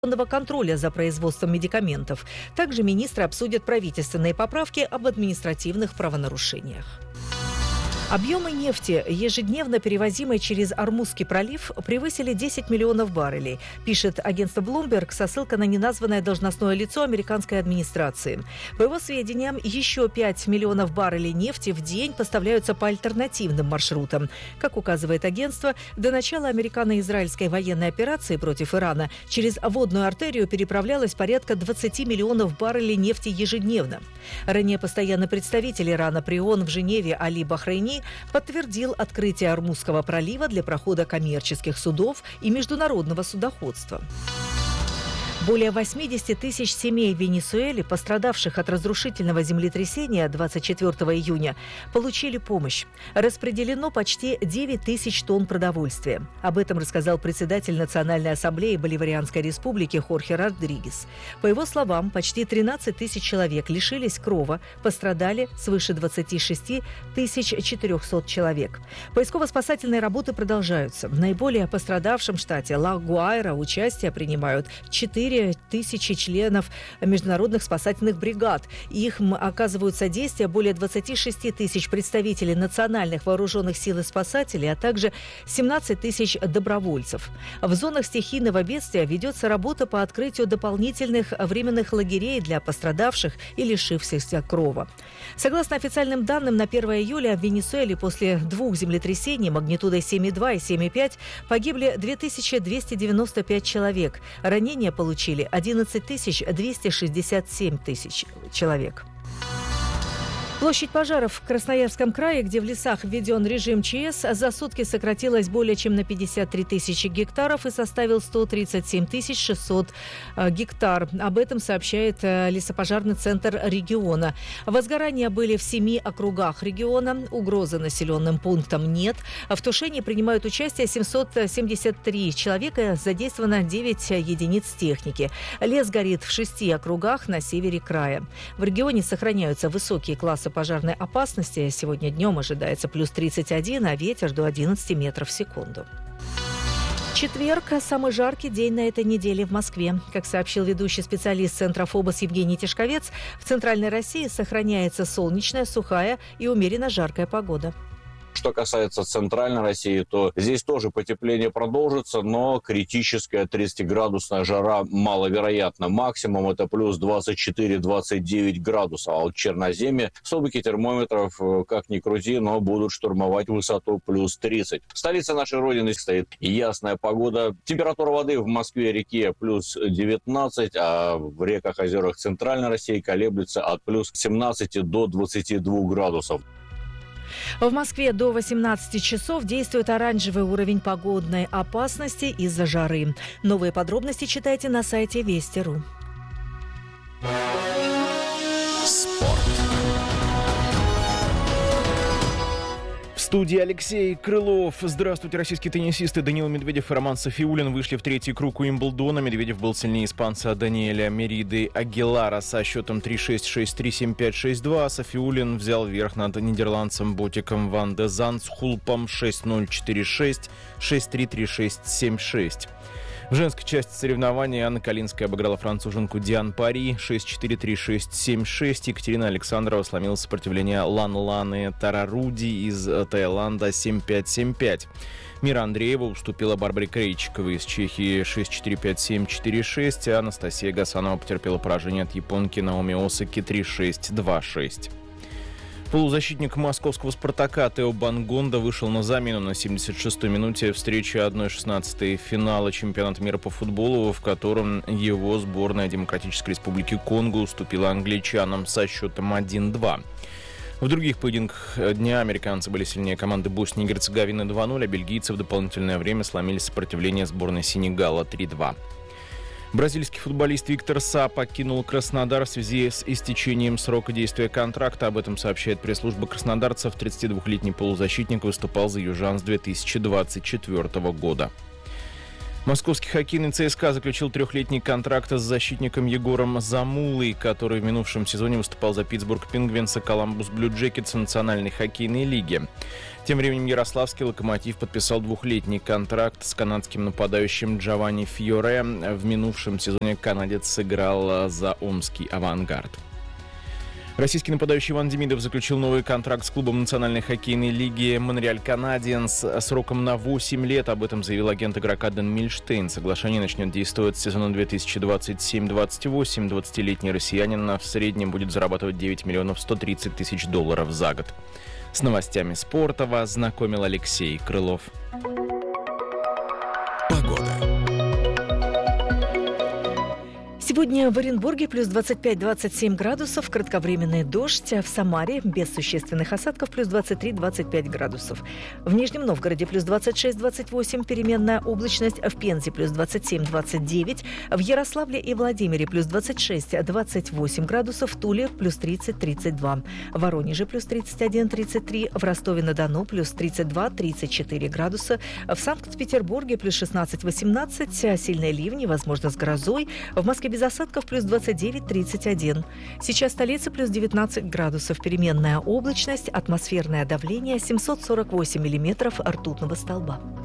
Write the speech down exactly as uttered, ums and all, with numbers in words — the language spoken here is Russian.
контроля за производством медикаментов. Также министры обсудят правительственные поправки об административных правонарушениях. Объемы нефти, ежедневно перевозимой через Ормузский пролив, превысили десять миллионов баррелей, пишет агентство Bloomberg со ссылкой на неназванное должностное лицо американской администрации. По его сведениям, еще пять миллионов баррелей нефти в день поставляются по альтернативным маршрутам. Как указывает агентство, до начала американо-израильской военной операции против Ирана через водную артерию переправлялось порядка двадцать миллионов баррелей нефти ежедневно. Ранее постоянный представитель Ирана при ООН в Женеве Али Бахрейни подтвердил открытие Ормузского пролива для прохода коммерческих судов и международного судоходства. Более восемьдесят тысяч семей в Венесуэле, пострадавших от разрушительного землетрясения двадцать четвёртого июня, получили помощь. Распределено почти девять тысяч тонн продовольствия. Об этом рассказал председатель Национальной ассамблеи Боливарианской республики Хорхе Родригес. По его словам, почти тринадцать тысяч человек лишились крова, пострадали свыше двадцать шесть тысяч четыреста человек. Поисково-спасательные работы продолжаются. В наиболее пострадавшем штате Ла-Гуайра участие принимают четыре тысячи членов международных спасательных бригад. Их оказывают содействие более двадцать шесть тысяч представителей национальных вооруженных сил и спасателей, а также семнадцать тысяч добровольцев. В зонах стихийного бедствия ведется работа по открытию дополнительных временных лагерей для пострадавших и лишившихся крова. Согласно официальным данным, на первое июля в Венесуэле после двух землетрясений магнитудой семь и два и семь и пять погибли две тысячи двести девяносто пять человек. Ранения получили одиннадцать тысяч двести шестьдесят семь тысяч человек. Площадь пожаров в Красноярском крае, где в лесах введен режим ЧС, за сутки сократилась более чем на пятьдесят три тысячи гектаров и составил сто тридцать семь тысяч шестьсот гектар. Об этом сообщает лесопожарный центр региона. Возгорания были в семи округах региона. Угрозы населенным пунктам нет. В тушении принимают участие семьсот семьдесят три человека, задействовано девять единиц техники. Лес горит в шести округах на севере края. В регионе сохраняются высокие классы пожарной опасности. Сегодня днем ожидается плюс тридцать один, а ветер до одиннадцати метров в секунду. Четверг – самый жаркий день на этой неделе в Москве. Как сообщил ведущий специалист Центра ФОБОС Евгений Тишковец, в Центральной России сохраняется солнечная, сухая и умеренно жаркая погода. Что касается центральной России, то здесь тоже потепление продолжится, но критическая тридцатиградусная жара маловероятна. Максимум это плюс двадцать четыре - двадцать девять градусов. А вот в Черноземье столбики термометров, как ни крути, но будут штурмовать высоту плюс тридцать. В столице нашей Родины стоит ясная погода. Температура воды в Москве-реке плюс девятнадцать, а в реках, озерах центральной России колеблется от плюс семнадцати до двадцати двух градусов. В Москве до восемнадцати часов действует оранжевый уровень погодной опасности из-за жары. Новые подробности читайте на сайте Вести точка ру. Спорт. В студии Алексей Крылов. Здравствуйте, российские теннисисты Даниил Медведев и Роман Софиуллин вышли в третий круг Уимблдона. Медведев был сильнее испанца Даниэля Мериды Агилара со счетом три шесть, шесть три, семь пять, шесть два. Софиуллин взял верх над нидерландцем Ботиком ван де Зандсхулпом шесть ноль, четыре шесть, шесть три, три шесть, семь шесть. В женской части соревнований Анна Калинская обыграла француженку Диан Пари шесть четыре, три шесть, семь шесть. Екатерина Александрова сломила сопротивление Лан Ланы Тараруди из Таиланда семь пять, семь пять. Мира Андреева уступила Барбаре Крейчиковой из Чехии шесть четыре, пять семь, четыре шесть. А Анастасия Гасанова потерпела поражение от японки Наоми Осаки три шесть, два шесть. Полузащитник московского «Спартака» Тео Бангонда вышел на замену на семьдесят шестой минуте встречи одна шестнадцатая финала чемпионата мира по футболу, в котором его сборная Демократической Республики Конго уступила англичанам со счетом один два. В других поединках дня американцы были сильнее команды Боснии и Герцеговины два ноль, а бельгийцы в дополнительное время сломили сопротивление сборной Сенегала три два. Бразильский футболист Виктор Са покинул Краснодар в связи с истечением срока действия контракта. Об этом сообщает пресс-служба краснодарцев. тридцатидвухлетний полузащитник выступал за южан с две тысячи двадцать четвёртого года. Московский хоккейный ЦСКА заключил трехлетний контракт с защитником Егором Замулой, который в минувшем сезоне выступал за Питтсбург Пингвинс и Коламбус Блю Джекетс в Национальной хоккейной лиге. Тем временем ярославский «Локомотив» подписал двухлетний контракт с канадским нападающим Джованни Фьоре. В минувшем сезоне канадец сыграл за омский «Авангард». Российский нападающий Иван Демидов заключил новый контракт с клубом Национальной хоккейной лиги «Монреаль Канадиенс» сроком на восемь лет. Об этом заявил агент игрока Дэн Мильштейн. Соглашение начнет действовать с сезона две тысячи двадцать семь двадцать восемь. двадцатилетний россиянин в среднем будет зарабатывать девять миллионов сто тридцать тысяч долларов за год. С новостями спорта вас знакомил Алексей Крылов. Погода. Сегодня в Оренбурге плюс двадцать пять - двадцать семь градусов, кратковременный дождь. В Самаре без существенных осадков плюс двадцать три - двадцать пять градусов. В Нижнем Новгороде плюс двадцать шесть - двадцать восемь, переменная облачность. В Пензе плюс двадцать семь - двадцать девять. В Ярославле и Владимире плюс двадцать шесть - двадцать восемь градусов. В Туле плюс тридцать - тридцать два. В Воронеже плюс тридцать один - тридцать три. В Ростове-на-Дону плюс тридцать два - тридцать четыре градуса. В Санкт-Петербурге плюс шестнадцать - восемнадцать. Сильные ливни, возможно, с грозой. В Москве без осадков плюс двадцать девять - тридцать один. Сейчас столица плюс девятнадцать градусов. Переменная облачность, атмосферное давление семьсот сорок восемь миллиметров ртутного столба.